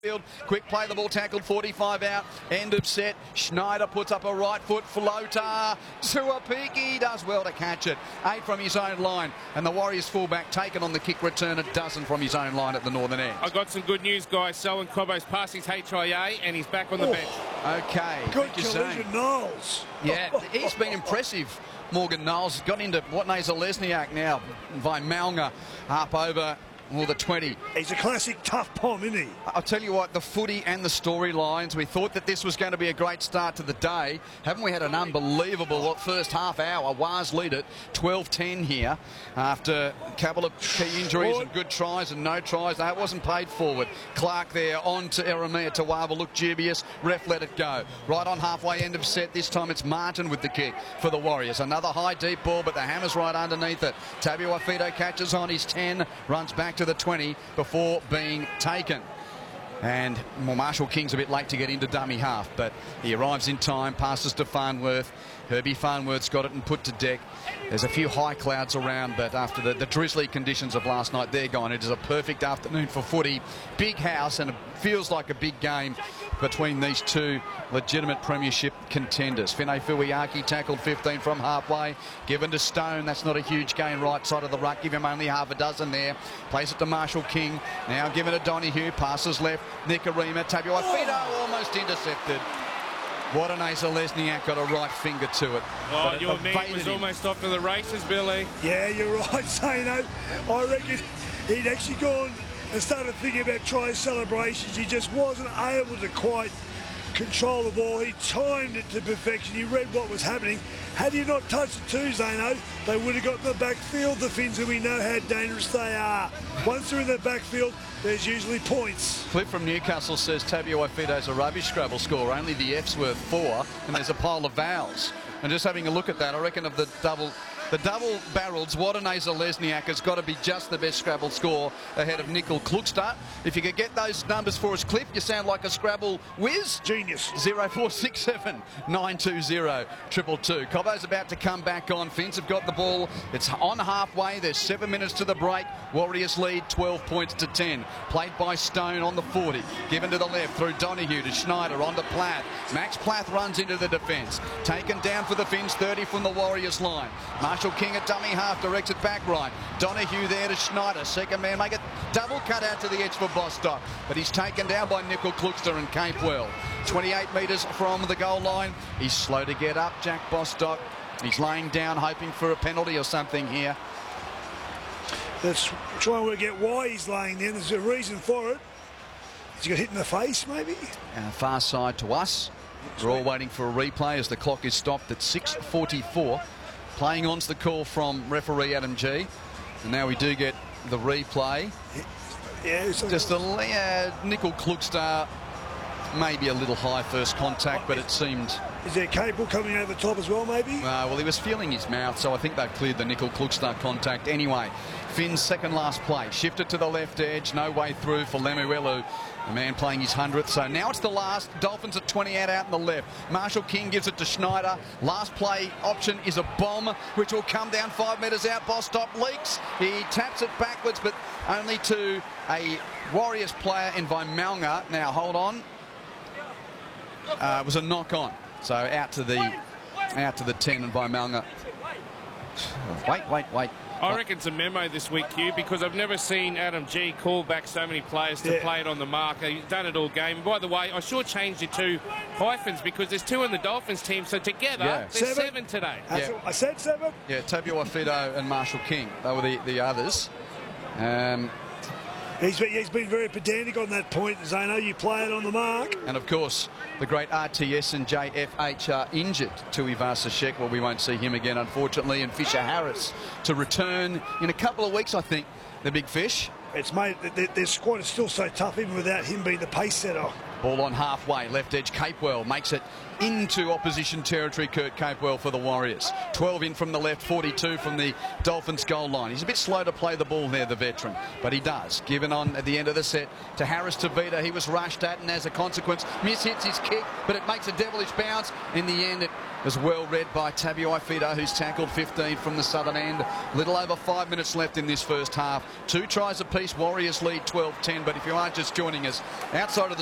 Field. Quick play, the ball tackled, 45 out, end of set. Schneider puts up a right foot floater. Suapiki does well to catch it. 8 from his own line, and the Warriors fullback taken on the kick return, a dozen from his own line at the northern end. I got some good news, guys. Selwyn Cobbo's passed his HIA and he's back on the bench. Okay. Good collision, Knowles. Yeah, he's been impressive. Morgan Knowles got into Watney Lesniak now. Vaimalnga up over the 20. He's a classic tough pom, isn't he? I'll tell you what, the footy and the storylines, we thought that this was going to be a great start to the day. Haven't we had an unbelievable first half hour? Waz lead it 12-10 here after a couple of key injuries and good tries and no tries. No, it wasn't paid forward. Clark there on to Eremia Tawava, looked dubious. Ref let it go. Right on halfway end of set. This time it's Martin with the kick for the Warriors. Another high deep ball, but the hammer's right underneath it. Tabuai catches on his 10, runs back to the 20 before being taken. And Marshall King's a bit late to get into dummy half, but he arrives in time, passes to Farnworth. Herbie Farnworth's got it and put to deck. There's a few high clouds around, but after the drizzly conditions of last night, they're gone. It is a perfect afternoon for footy. Big house, and it feels like a big game between these two legitimate premiership contenders. Fine Fuiaki tackled 15 from halfway, given to Stone. That's not a huge gain right side of the ruck. Give him only half a dozen there. Plays it to Marshall King. Now given to Donohue. Passes left. Nicarima. Tabuai almost intercepted. Watney Lesniak got a right finger to it. Oh, your man was almost off to the races, Billy. Yeah, you're right, Zano. I reckon he'd actually gone and started thinking about try celebrations. He just wasn't able to quite control the ball. He timed it to perfection. He read what was happening. Had he not touched it too, Zano, they would have got in the backfield, the Finns, and we know how dangerous they are. Once they're in the backfield, there's usually points. Flip from Newcastle says Tabuai Fido's a rubbish Scrabble score. Only the F's worth 4, and there's a pile of vowels. And just having a look at that, I reckon of the double-barreled, Watney Lesniak has got to be just the best Scrabble score ahead of Nickel Klukstad. If you could get those numbers for us, Cliff, you sound like a Scrabble whiz. Genius. 0467 920 222. Cobbo's about to come back on. Finns have got the ball. It's on halfway. There's 7 minutes to the break. Warriors lead 12 points to 10. Played by Stone on the 40. Given to the left through Donohue to Schneider on to Plath. Max Plath runs into the defence. Taken down for the Finns, 30 from the Warriors line. Marshall King at dummy half, directs it back right. Donohue there to Schneider. Second man, make it double cut out to the edge for Bostock. But he's taken down by Nickel Klukstad and Capewell. 28 metres from the goal line. He's slow to get up, Jack Bostock. He's laying down, hoping for a penalty or something here. Let's try and work out why he's laying down. There's a reason for it. He's got hit in the face, maybe? Far side to us. We're all waiting for a replay as the clock is stopped at 6:44. Playing on's the call from referee Adam G. And now we do get the replay. Yeah, just a Nickel Klukstad, maybe a little high first contact, but it seemed... Is there Cable coming over the top as well, maybe? Well, he was feeling his mouth, so I think they've cleared the Nickel Klukstad contact. Anyway, Finn's second last play. Shifted to the left edge, no way through for Lemuelu, the man playing his 100th. So now it's the last. Dolphins at 20 out in the left. Marshall King gives it to Schneider. Last play option is a bomb, which will come down 5 metres out. Bostock leaks. He taps it backwards, but only to a Warriors player in Vaimalnga. Now, hold on. It was a knock-on. So out to the 10 and Vaimalnga. Wait. I reckon it's a memo this week, Hugh, because I've never seen Adam G call back so many players to play it on the mark. He's done it all game. And by the way, I shortchanged it to hyphens because there's 2 in the Dolphins team, so together there's 7 today. I said 7? Yeah, Tabuai Fido and Marshall King. They were the others. He's been very pedantic on that point, Zano. You play it on the mark. And, of course, the great RTS and JFH are injured. Tui Vasashek, well, we won't see him again, unfortunately. And Fisher Harris to return in a couple of weeks, I think, the big fish. It's made, their squad is still so tough, even without him being the pace setter. Ball on halfway, left edge, Capewell makes it into opposition territory. Kurt Capewell for the Warriors. 12 in from the left, 42 from the Dolphins goal line. He's a bit slow to play the ball there, the veteran, but he does. Given on at the end of the set to Harris Tavita. He was rushed at, and as a consequence mishits his kick, but it makes a devilish bounce. In the end, it was well read by Tabu Ifida, who's tackled 15 from the southern end. Little over 5 minutes left in this first half. 2 tries apiece. Warriors lead 12-10, but if you are just joining us, outside of the